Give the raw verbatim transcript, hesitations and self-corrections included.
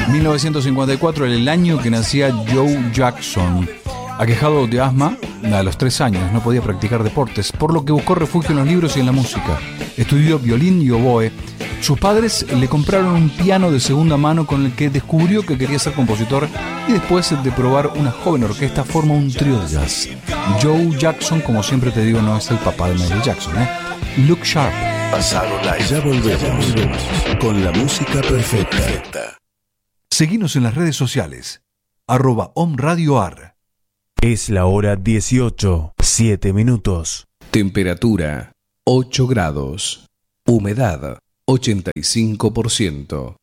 mil novecientos cincuenta y cuatro era el año que nacía Joe Jackson. Aquejado de asma, a los tres años no podía practicar deportes, por lo que buscó refugio en los libros y en la música. Estudió violín y oboe. Sus padres le compraron un piano de segunda mano con el que descubrió que quería ser compositor y después de probar una joven orquesta forma un trío de jazz. Joe Jackson, como siempre te digo, no es el papá de Michael Jackson, ¿eh? Look Sharp. Pasado Live. Ya volvemos con la música perfecta. Seguinos en las redes sociales. Arroba Om Radio Ar. Es la hora dieciocho, siete minutos. Temperatura ocho grados. Humedad ochenta y cinco por ciento.